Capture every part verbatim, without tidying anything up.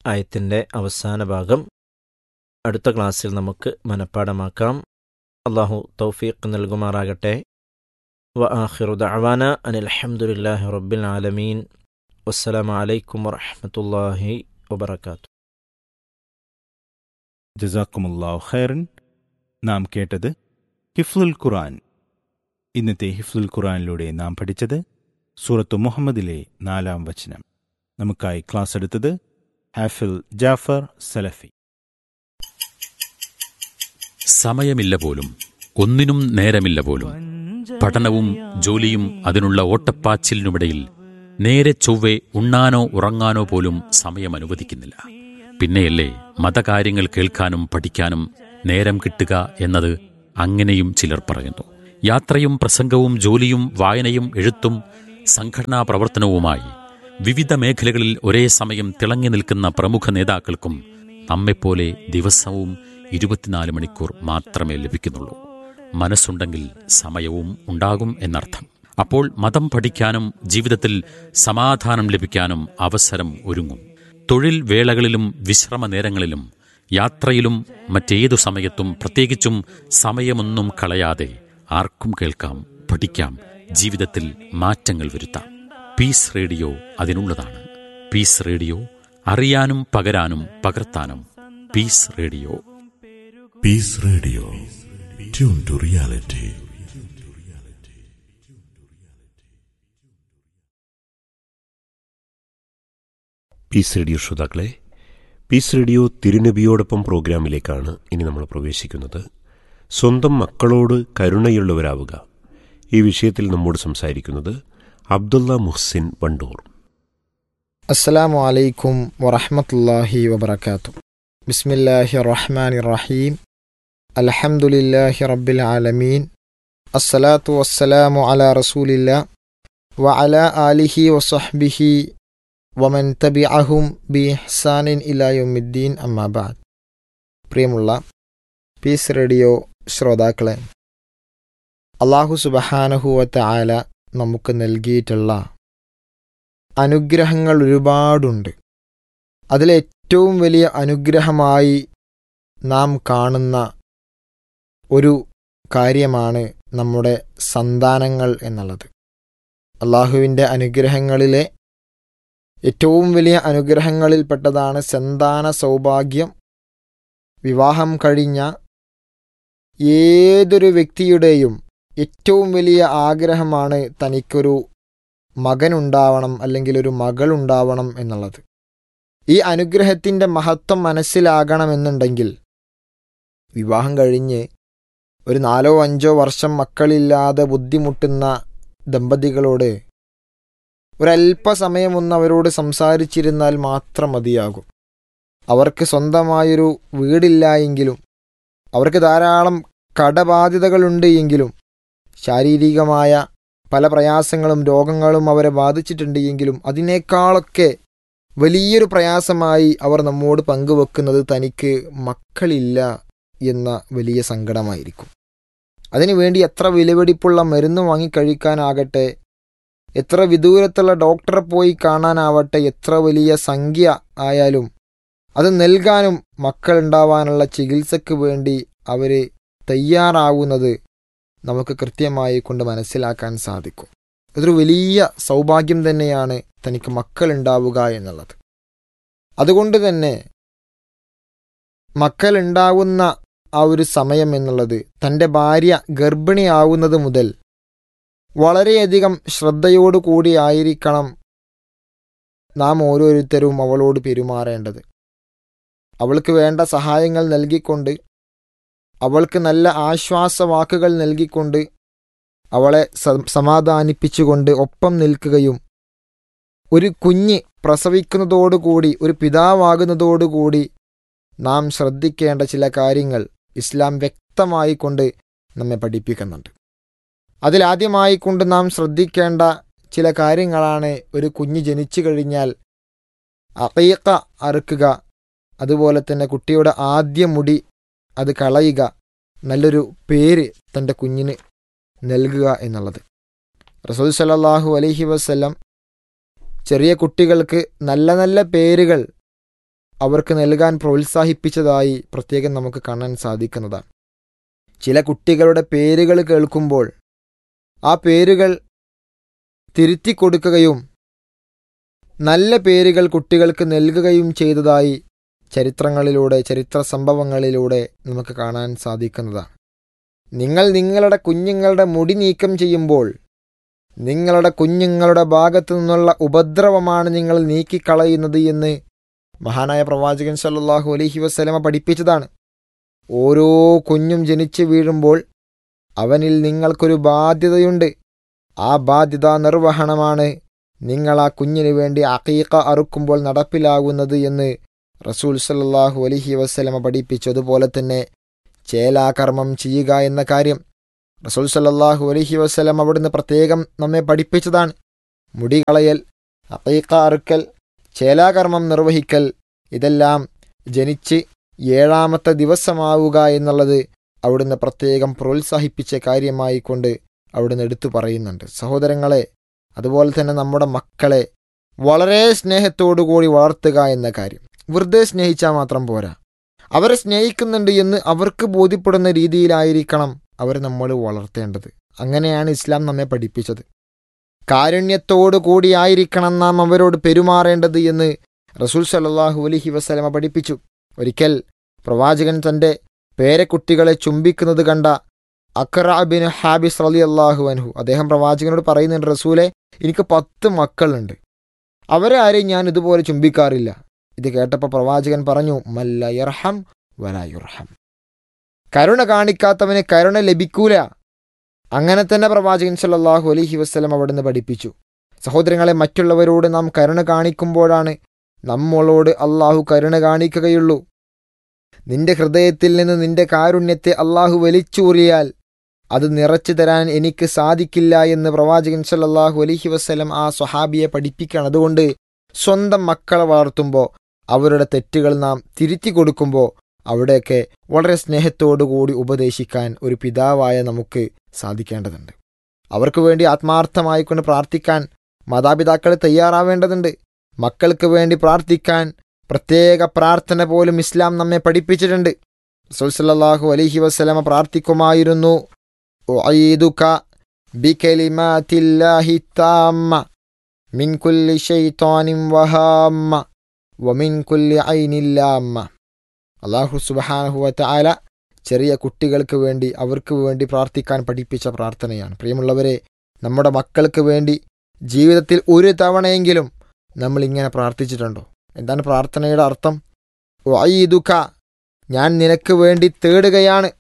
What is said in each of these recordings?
ആയത്തിൻ്റെ അവസാന ഭാഗം അടുത്ത ക്ലാസ്സിൽ നമുക്ക് മനഃപ്പാഠമാക്കാം. അള്ളാഹു തൗഫീഖ് നൽകുമാറാകട്ടെ. വ ആഖിറു ദഅവാന അനിൽ ഹംദുലില്ലാഹി റബ്ബിൽ ആലമീൻ. വസ്സലാമു അലൈക്കും വറഹ്മത്തുള്ളാഹി വബറകാതുഹു. ജസാക്കുമുല്ലാഹു ഖൈറൻ. നാം കേട്ടത് ഹിഫ്ലുൽ ഖുർആൻ. ഇന്നത്തെ ഹിഫ്ലുൽ ഖുർആനിലൂടെ നാം പഠിച്ചത് സൂറത്തു മുഹമ്മദിലെ നാലാം വചനം. നമുക്കായി ക്ലാസ് എടുത്തത് ഹാഫിൽ ജാഫർ സലഫി. സമയമില്ല പോലും, ഒന്നിനും നേരമില്ല പോലും. പഠനവും ജോലിയും അതിനുള്ള ഓട്ടപ്പാച്ചിലിനുമിടയിൽ നേരെ ചൊവ്വെ ഉണ്ണാനോ ഉറങ്ങാനോ പോലും സമയം അനുവദിക്കുന്നില്ല. പിന്നെയല്ലേ മതകാര്യങ്ങൾ കേൾക്കാനും പഠിക്കാനും നേരം കിട്ടുക എന്നത്. അങ്ങനെയും ചിലർ പറയുന്നു. യാത്രയും പ്രസംഗവും ജോലിയും വായനയും എഴുത്തും സംഘടനാ പ്രവർത്തനവുമായി വിവിധ മേഖലകളിൽ ഒരേ സമയം തിളങ്ങി നിൽക്കുന്ന പ്രമുഖ നേതാക്കൾക്കും നമ്മെപ്പോലെ ദിവസവും ഇരുപത്തിനാല് മണിക്കൂർ മാത്രമേ ലഭിക്കുന്നുള്ളൂ. മനസ്സുണ്ടെങ്കിൽ സമയവും ഉണ്ടാകും എന്നർത്ഥം. അപ്പോൾ മതം പഠിക്കാനും ജീവിതത്തിൽ സമാധാനം ലഭിക്കാനും അവസരം ഒരുങ്ങും. തൊഴിൽ വേളകളിലും വിശ്രമ നേരങ്ങളിലും യാത്രയിലും മറ്റേതു സമയത്തും പ്രത്യേകിച്ചും സമയമൊന്നും കളയാതെ ആർക്കും കേൾക്കാം, പഠിക്കാം, ജീവിതത്തിൽ മാറ്റങ്ങൾ വരുത്താം. Piece radio അതിനുള്ളതാണ്. പീസ് റേഡിയോ, അറിയാനും പകരാനും പകർത്താനും. Piece radio. Piece radio, tune to reality. Piece radio ശ്രോതാക്കളെ, പീസ് റേഡിയോ തിരുനബിയോടൊപ്പം പ്രോഗ്രാമിലേക്കാണ് ഇനി നമ്മൾ പ്രവേശിക്കുന്നത്. സ്വന്തം മക്കളോട് കരുണയുള്ളവരാവുക. ഈ വിഷയത്തിൽ നമ്മോട് സംസാരിക്കുന്നത് അബ്ദുള്ള മുഹ്സിൻ വണ്ടൂർ. അസ്സലാമു അലൈക്കും വറഹ്മത്തുള്ളാഹി വബറകാതുഹു. ബിസ്മില്ലാഹിർ റഹ്മാനിർ റഹീം. അൽഹംദുലില്ലാഹി റബ്ബിൽ ആലമീൻ. അസ്സലാത്തു വസ്സലാമു അലാ റസൂലില്ലാ വഅലാ ആലിഹി വസഹ്ബിഹി വമൻ തബിഅഹും ബിഇഹ്സാനിൻ ഇലാ യൗമിദ്ദീൻ. അമ്മാ ബഅദ്. പ്രിയമുള്ള പീസ് റേഡിയോ ശ്രോതാക്കളെ, അല്ലാഹു സുബ്ഹാനഹു വ തആല നമുക്ക് നൽകിയിട്ടുള്ള അനുഗ്രഹങ്ങൾ ഒരുപാടുണ്ട്. അതിലേറ്റവും വലിയ അനുഗ്രഹമായി നാം കാണുന്ന ഒരു കാര്യമാണ് നമ്മുടെ സന്താനങ്ങൾ എന്നുള്ളത്. അല്ലാഹുവിൻ്റെ അനുഗ്രഹങ്ങളിലെ ഏറ്റവും വലിയ അനുഗ്രഹങ്ങളിൽപ്പെട്ടതാണ് സന്താന സൗഭാഗ്യം. വിവാഹം കഴിഞ്ഞ ഏതൊരു വ്യക്തിയുടെയും ഏറ്റവും വലിയ ആഗ്രഹമാണ് തനിക്കൊരു മകനുണ്ടാവണം അല്ലെങ്കിൽ ഒരു മകളുണ്ടാവണം എന്നുള്ളത്. ഈ അനുഗ്രഹത്തിൻ്റെ മഹത്വം മനസ്സിലാകണമെന്നുണ്ടെങ്കിൽ വിവാഹം കഴിഞ്ഞ് ഒരു നാലോ അഞ്ചോ വർഷം മക്കളില്ലാതെ ബുദ്ധിമുട്ടുന്ന ദമ്പതികളോട് ഒരല്പസമയമൊന്ന് അവരോട് സംസാരിച്ചിരുന്നാൽ മാത്രം മതിയാകും. അവർക്ക് സ്വന്തമായൊരു വീടില്ല എങ്കിലും, അവർക്ക് ധാരാളം കടബാധ്യതകളുണ്ട് എങ്കിലും, ശാരീരികമായ പല പ്രയാസങ്ങളും രോഗങ്ങളും അവരെ ബാധിച്ചിട്ടുണ്ട് എങ്കിലും അതിനേക്കാളൊക്കെ വലിയൊരു പ്രയാസമായി അവർ നമ്മോട് പങ്കുവെക്കുന്നത് തനിക്ക് മക്കളില്ല എന്ന വലിയ സങ്കടമായിരിക്കും. അതിനുവേണ്ടി എത്ര വിലപിടിപ്പുള്ള മരുന്ന് വാങ്ങിക്കഴിക്കാനാകട്ടെ, എത്ര വിദൂരത്തുള്ള ഡോക്ടറെ പോയി കാണാനാവട്ടെ, എത്ര വലിയ സംഖ്യ ആയാലും അത് നൽകാനും മക്കളുണ്ടാവാനുള്ള ചികിത്സയ്ക്ക് വേണ്ടി അവർ തയ്യാറാവുന്നത് നമുക്ക് കൃത്യമായി കൊണ്ട് മനസ്സിലാക്കാൻ സാധിക്കും. അതൊരു വലിയ സൗഭാഗ്യം തന്നെയാണ് തനിക്ക് മക്കളുണ്ടാവുക എന്നുള്ളത്. അതുകൊണ്ട് തന്നെ മക്കളുണ്ടാവുന്ന ആ ഒരു സമയം എന്നുള്ളത് തൻ്റെ ഭാര്യ ഗർഭിണിയാവുന്നത് മുതൽ വളരെയധികം ശ്രദ്ധയോടുകൂടി ആയിരിക്കണം നാം ഓരോരുത്തരും അവളോട് പെരുമാറേണ്ടത്. അവൾക്ക് വേണ്ട സഹായങ്ങൾ നൽകിക്കൊണ്ട്, അവൾക്ക് നല്ല ആശ്വാസവാക്കുകൾ നൽകിക്കൊണ്ട്, അവളെ സമാധാനിപ്പിച്ചുകൊണ്ട് ഒപ്പം നിൽക്കുകയും, ഒരു കുഞ്ഞ് പ്രസവിക്കുന്നതോടുകൂടി, ഒരു പിതാവാകുന്നതോടുകൂടി നാം ശ്രദ്ധിക്കേണ്ട ചില കാര്യങ്ങൾ ഇസ്ലാം വ്യക്തമായി കൊണ്ട് നമ്മെ പഠിപ്പിക്കുന്നുണ്ട്. അതിലാദ്യമായി കൊണ്ട് നാം ശ്രദ്ധിക്കേണ്ട ചില കാര്യങ്ങളാണ് ഒരു കുഞ്ഞ് ജനിച്ചു കഴിഞ്ഞാൽ അഖീഖ അറുക്കുക, അതുപോലെ തന്നെ കുട്ടിയുടെ ആദ്യ മുടി അത് കളയുക, നല്ലൊരു പേര് തൻ്റെ കുഞ്ഞിന് നൽകുക എന്നുള്ളത്. റസൂൽ സല്ലല്ലാഹു അലൈഹി വസല്ലം ചെറിയ കുട്ടികൾക്ക് നല്ല നല്ല പേരുകൾ അവർക്ക് നൽകാൻ പ്രോത്സാഹിപ്പിച്ചതായി പ്രത്യേകം നമുക്ക് കാണാൻ സാധിക്കുന്നതാണ്. ചില കുട്ടികളുടെ പേരുകൾ കേൾക്കുമ്പോൾ ആ പേരുകൾ തിരുത്തി കൊടുക്കുകയും നല്ല പേരുകൾ കുട്ടികൾക്ക് നൽകുകയും ചെയ്തതായി ചരിത്രങ്ങളിലൂടെ ചരിത്ര സംഭവങ്ങളിലൂടെ നമുക്ക് കാണാൻ സാധിക്കുന്നതാണ്. നിങ്ങൾ നിങ്ങളുടെ കുഞ്ഞുങ്ങളുടെ മുടി നീക്കം ചെയ്യുമ്പോൾ നിങ്ങളുടെ കുഞ്ഞുങ്ങളുടെ ഭാഗത്തു നിന്നുള്ള ഉപദ്രവമാണ് നിങ്ങൾ നീക്കിക്കളയുന്നത് എന്ന് മഹാനായ പ്രവാചകൻ സല്ലല്ലാഹു അലൈഹി വസല്ലമ പഠിപ്പിച്ചതാണ്. ഓരോ കുഞ്ഞും ജനിച്ചു വീഴുമ്പോൾ അവനിൽ നിങ്ങൾക്കൊരു ബാധ്യതയുണ്ട്. ആ ബാധ്യതാ നിർവഹണമാണ് നിങ്ങൾ ആ കുഞ്ഞിന് വേണ്ടി അഖീഖ അറുക്കുമ്പോൾ നടപ്പിലാകുന്നത് എന്ന് റസൂൽ സല്ലല്ലാഹു അലൈഹി വസല്ലമ പഠിപ്പിച്ചു. അതുപോലെ തന്നെ ചേലാകർമ്മം ചെയ്യുക എന്ന കാര്യം റസൂൽ സല്ലല്ലാഹു അലൈഹി വസല്ലം അവിടുന്ന് പ്രത്യേകം നമ്മെ പഠിപ്പിച്ചതാണ്. മുടി കളയൽ, അഖീഖ അറുക്കൽ, ചേലാകർമ്മം നിർവഹിക്കൽ, ഇതെല്ലാം ജനിച്ച് ഏഴാമത്തെ ദിവസമാവുക എന്നുള്ളത് അവിടുന്ന് പ്രത്യേകം പ്രോത്സാഹിപ്പിച്ച കാര്യമായി കൊണ്ട് അവിടുന്ന് എടുത്തു പറയുന്നുണ്ട്. സഹോദരങ്ങളെ, അതുപോലെ തന്നെ നമ്മുടെ മക്കളെ വളരെ സ്നേഹത്തോടു കൂടി വളർത്തുക എന്ന കാര്യം വെറുതെ സ്നേഹിച്ചാൽ മാത്രം പോരാ. അവരെ സ്നേഹിക്കുന്നുണ്ട് എന്ന് അവർക്ക് ബോധ്യപ്പെടുന്ന രീതിയിലായിരിക്കണം അവരെ നമ്മൾ വളർത്തേണ്ടത്. അങ്ങനെയാണ് ഇസ്ലാം നമ്മെ പഠിപ്പിച്ചത്. കാരുണ്യത്തോടു കൂടിയായിരിക്കണം നാം അവരോട് പെരുമാറേണ്ടത് എന്ന് റസൂൽ സല്ലല്ലാഹു അലൈഹി വസല്ലമ പഠിപ്പിച്ചു. ഒരിക്കൽ പ്രവാചകൻ തൻ്റെ പേരക്കുട്ടികളെ ചുംബിക്കുന്നത് കണ്ട അഖ്റ ബിൻ ഹാബിസ് റളിയല്ലാഹു അൻഹു അദ്ദേഹം പ്രവാചകനോട് പറയുന്നുണ്ട്, റസൂലെ, എനിക്ക് പത്ത് മക്കളുണ്ട്, അവരെ ആരെയും ഞാൻ ഇതുപോലെ ചുംബിക്കാറില്ല. ഇത് കേട്ടപ്പോൾ പ്രവാചകൻ പറഞ്ഞു, മല്ല യർഹം വലാ യുർഹം, കരുണ കാണിക്കാത്തവന് കരുണ ലഭിക്കൂല. അങ്ങനെ തന്നെ പ്രവാചകൻ സല്ലല്ലാഹു അലൈഹി വസല്ലം അവിടുന്ന് പഠിപ്പിച്ചു. സഹോദരങ്ങളെ, മറ്റുള്ളവരോട് നാം കരുണ കാണിക്കുമ്പോഴാണ് നമ്മളോട് അള്ളാഹു കരുണ കാണിക്കുകയുള്ളൂ. നിന്റെ ഹൃദയത്തിൽ നിന്ന് നിന്റെ കാരുണ്യത്തെ അള്ളാഹു വലിച്ചൂറിയാൽ അത് നിറച്ചു തരാൻ എനിക്ക് സാധിക്കില്ല എന്ന് പ്രവാചകൻ സല്ലല്ലാഹു അലൈഹി വസല്ലം ആ സ്വഹാബിയെ പഠിപ്പിക്കുകയാണ്. അതുകൊണ്ട് സ്വന്തം മക്കളെ വളർത്തുമ്പോൾ അവരുടെ തെറ്റുകൾ നാം തിരുത്തി കൊടുക്കുമ്പോൾ അവിടെയൊക്കെ വളരെ സ്നേഹത്തോടു കൂടി ഉപദേശിക്കാൻ ഒരു പിതാവായ നമുക്ക് സാധിക്കേണ്ടതുണ്ട്. അവർക്ക് വേണ്ടി ആത്മാർത്ഥമായിക്കൊണ്ട് പ്രാർത്ഥിക്കാൻ മാതാപിതാക്കൾ തയ്യാറാവേണ്ടതുണ്ട്. മക്കൾക്ക് വേണ്ടി പ്രാർത്ഥിക്കാൻ പ്രത്യേക പ്രാർത്ഥന പോലും ഇസ്ലാം നമ്മെ പഠിപ്പിച്ചിട്ടുണ്ട്. റസൂൽ സല്ലല്ലാഹു അലൈഹി വസല്ലമ പ്രാർത്ഥിക്കുമായിരുന്നു, ഉഈദുക ബികലിമാതില്ലാഹി താമ്മ മിൻ കുല്ലി ശൈത്വാനിൻ വഹാമ്മ വമിൻ കുല്ലി ഐനിൻ ലാമ്മ. അല്ലാഹു സുബ്ഹാനഹു വതആല ചെറിയ കുട്ടികൾക്ക് വേണ്ടി അവർക്ക് വേണ്ടി പ്രാർത്ഥിക്കാൻ പഠിപ്പിച്ച പ്രാർത്ഥനയാണ്. പ്രിയമുള്ളവരെ, നമ്മുടെ മക്കൾക്ക് വേണ്ടി ജീവിതത്തിൽ ഒരു തവണയെങ്കിലും നമ്മൾ ഇങ്ങനെ പ്രാർത്ഥിച്ചിട്ടുണ്ടോ? എന്താണ് പ്രാർത്ഥനയുടെ അർത്ഥം? ഉഈദുക, ഞാൻ നിനക്ക് വേണ്ടി തേടുകയാണ്,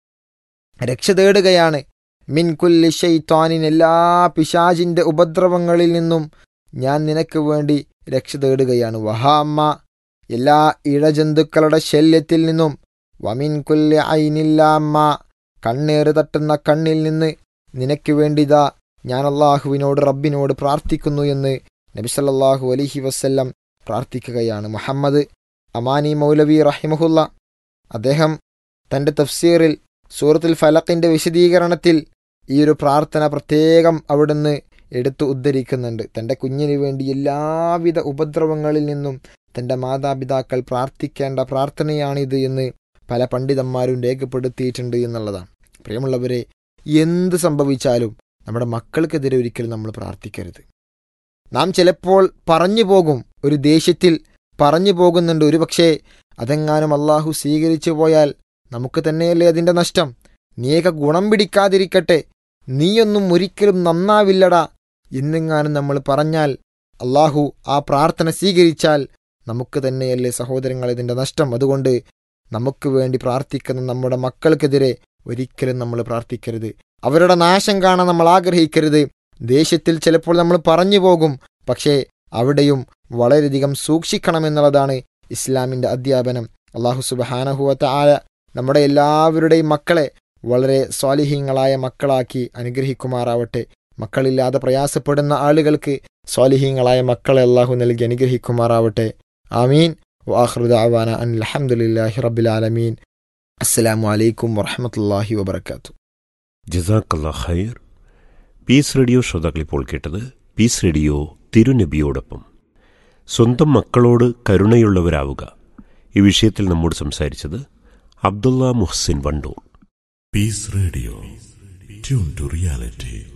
രക്ഷ തേടുകയാണ്, മിൻ കുല്ലി ശൈത്വാനിൻ, എല്ലാ പിശാചിൻ്റെ ഉപദ്രവങ്ങളിൽ നിന്നും ഞാൻ നിനക്ക് വേണ്ടി രക്ഷ തേടുകയാണ്, വഹാമ്മ, എല്ലാ ഇഴജന്തുക്കളുടെ ശല്യത്തിൽ നിന്നും, വമിൻ കുല്ലി ഐനിൻ ലാമ്മ, കണ്ണേറ് തട്ടുന്ന കണ്ണിൽ നിന്ന് നിനക്ക് വേണ്ടിതാ ഞാൻ അള്ളാഹുവിനോട് റബ്ബിനോട് പ്രാർത്ഥിക്കുന്നു എന്ന് നബി സല്ലല്ലാഹു അലൈഹി വസല്ലം പ്രാർത്ഥിക്കുകയാണ്. മുഹമ്മദ് അമാനി മൗലവി റഹിമഹുല്ല അദ്ദേഹം തൻ്റെ തഫ്സീറിൽ സൂറത്തുൽ ഫലഖിൻ്റെ വിശദീകരണത്തിൽ ഈ ഒരു പ്രാർത്ഥന പ്രത്യേകം അവിടുന്ന് എടുത്ത് ഉദ്ധരിക്കുന്നുണ്ട്. തൻ്റെ കുഞ്ഞിന് വേണ്ടി എല്ലാവിധ ഉപദ്രവങ്ങളിൽ നിന്നും തൻ്റെ മാതാപിതാക്കൾ പ്രാർത്ഥിക്കേണ്ട പ്രാർത്ഥനയാണിത് എന്ന് പല പണ്ഡിതന്മാരും രേഖപ്പെടുത്തിയിട്ടുണ്ട് എന്നുള്ളതാണ്. പ്രിയമുള്ളവരെ, എന്ത് സംഭവിച്ചാലും നമ്മുടെ മക്കൾക്കെതിരെ ഒരിക്കലും നമ്മൾ പ്രാർത്ഥിക്കരുത്. നാം ചിലപ്പോൾ പറഞ്ഞു പോകും, ഒരു ദേഷ്യത്തിൽ പറഞ്ഞു പോകുന്നുണ്ട്. ഒരു പക്ഷേ അതെങ്ങാനും അള്ളാഹു സ്വീകരിച്ചു പോയാൽ നമുക്ക് തന്നെയല്ലേ അതിൻ്റെ നഷ്ടം. നീയൊക്കെ ഗുണം പിടിക്കാതിരിക്കട്ടെ, നീയൊന്നും ഒരിക്കലും നന്നാവില്ലടാ എന്നെങ്ങാനും നമ്മൾ പറഞ്ഞാൽ അള്ളാഹു ആ പ്രാർത്ഥന സ്വീകരിച്ചാൽ നമുക്ക് തന്നെയല്ലേ സഹോദരങ്ങൾ ഇതിൻ്റെ നഷ്ടം. അതുകൊണ്ട് നമുക്ക് വേണ്ടി പ്രാർത്ഥിക്കുന്ന നമ്മുടെ മക്കൾക്കെതിരെ ഒരിക്കലും നമ്മൾ പ്രാർത്ഥിക്കരുത്. അവരുടെ നാശം കാണാൻ നമ്മൾ ആഗ്രഹിക്കരുത്. ദേഷ്യത്തിൽ ചിലപ്പോൾ നമ്മൾ പറഞ്ഞു പോകും, പക്ഷേ അവിടെയും വളരെയധികം സൂക്ഷിക്കണമെന്നുള്ളതാണ് ഇസ്ലാമിൻ്റെ അധ്യാപനം. അല്ലാഹു സുബ്ഹാനഹു വതആല നമ്മുടെ എല്ലാവരുടെയും മക്കളെ വളരെ സ്വാലിഹീങ്ങളായ മക്കളാക്കി അനുഗ്രഹിക്കുമാറാവട്ടെ. മക്കളില്ലാതെ പ്രയാസപ്പെടുന്ന ആളുകൾക്ക് സ്വാലിഹീങ്ങളായ മക്കളെ അല്ലാഹു നൽകി അനുഗ്രഹിക്കുമാറാവട്ടെ. ആമീൻ. വആഖിറു ദഅവാന അനിൽ ഹംദുലില്ലാഹി റബ്ബിൽ ആലമീൻ. അസ്സലാമു അലൈക്കും വറഹ്മത്തുള്ളാഹി വബറകാതുഹു. ജസാക്കല്ലാഹ് ഖൈർ. പീസ് റേഡിയോ ശ്രോതാക്കൾ ഇപ്പോൾ കേട്ടത് പീസ് റേഡിയോ തിരുനബിയോടൊപ്പം. സ്വന്തം മക്കളോട് കരുണയുള്ളവരാവുക, ഈ വിഷയത്തിൽ നമ്മോട് സംസാരിച്ചത് Abdulla Muhsin Wandoor. Piece radio, tune to reality.